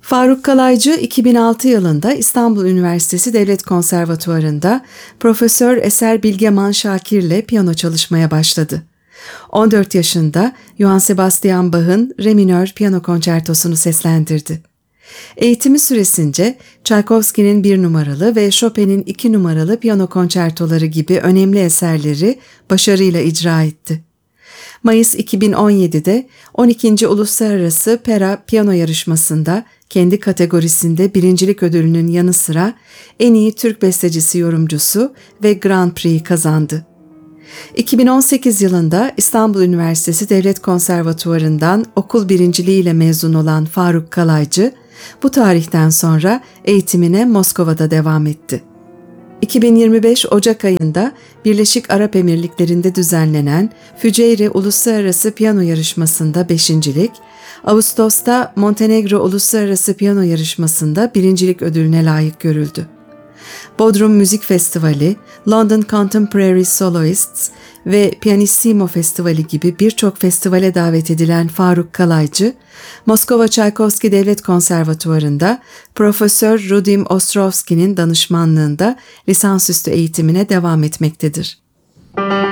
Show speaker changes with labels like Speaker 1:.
Speaker 1: Faruk Kalaycı 2006 yılında İstanbul Üniversitesi Devlet Konservatuvarı'nda Profesör Eser Bilgeman Şakir'le piyano çalışmaya başladı. 14 yaşında Johann Sebastian Bach'ın Re minör piyano konçertosunu seslendirdi. Eğitimi süresince Tchaikovsky'nin 1 numaralı ve Chopin'in 2 numaralı piyano konçertoları gibi önemli eserleri başarıyla icra etti. Mayıs 2017'de 12. Uluslararası Pera Piyano Yarışması'nda kendi kategorisinde birincilik ödülünün yanı sıra en iyi Türk bestecisi yorumcusu ve Grand Prix'yi kazandı. 2018 yılında İstanbul Üniversitesi Devlet Konservatuvarı'ndan okul birinciliğiyle mezun olan Faruk Kalaycı, bu tarihten sonra eğitimine Moskova'da devam etti. 2025 Ocak ayında Birleşik Arap Emirlikleri'nde düzenlenen Füceyre Uluslararası Piyano Yarışması'nda beşincilik, Ağustos'ta Montenegro Uluslararası Piyano Yarışması'nda birincilik ödülüne layık görüldü. Bodrum Müzik Festivali, London Contemporary Soloists ve Pianissimo Festivali gibi birçok festivale davet edilen Faruk Kalaycı, Moskova Tchaikovsky Devlet Konservatuvarı'nda Profesör Rudim Ostrovsky'nin danışmanlığında lisansüstü eğitimine devam etmektedir.